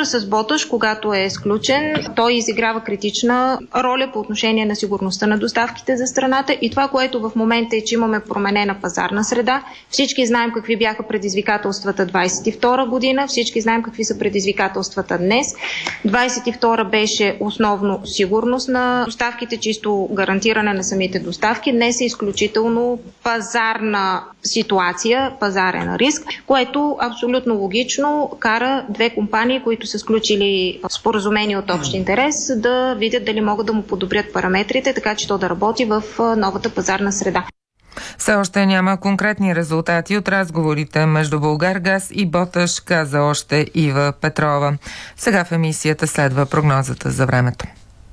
Договора с Боташ, когато е сключен, той изиграва критична роля по отношение на сигурността на доставките за страната и това, което в момента е, че имаме променена пазарна среда. Всички знаем какви бяха предизвикателствата 22 година, всички знаем какви са предизвикателствата днес. 22 беше основно сигурност на доставките, чисто гарантиране на самите доставки. Днес е изключително пазарна ситуация, пазарен риск, което абсолютно логично кара две компании, които са сключили споразумение от общ интерес, да видят дали могат да му подобрят параметрите, така че то да работи в новата пазарна среда. Все още няма конкретни резултати от разговорите между Булгаргаз и Боташ, каза още Ива Петрова. Сега в емисията следва прогнозата за времето.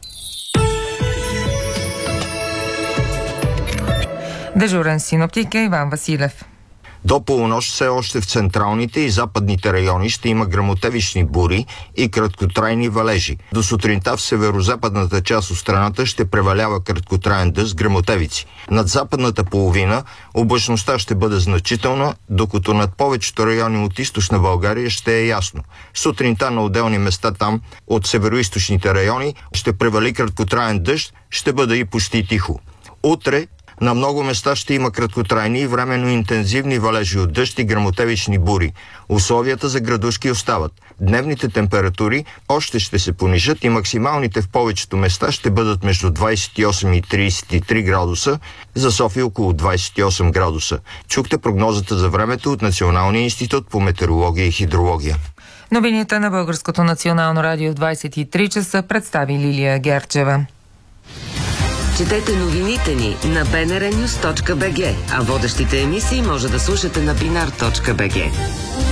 Дежурен синоптик е Иван Василев. До полунощ все още в централните и западните райони ще има гръмотевични бури и краткотрайни валежи. До сутринта в северо-западната част от страната ще превалява краткотраен дъжд с гръмотевици. Над западната половина облачността ще бъде значителна, докато над повечето райони от източна България ще е ясно. Сутринта на отделни места там от северо-източните райони ще превали краткотраен дъжд, ще бъде и почти тихо. Утре на много места ще има краткотрайни и временно интензивни валежи от дъжд и гръмотевични бури. Условията за градушки остават. Дневните температури още ще се понижат и максималните в повечето места ще бъдат между 28 и 33 градуса, за София около 28 градуса. Чухте прогнозата за времето от Националния институт по метеорология и хидрология. Новините на Българското национално радио в 23 часа представи Лилия Герчева. Четете новините ни на bnrnews.bg, а водещите емисии може да слушате на binar.bg.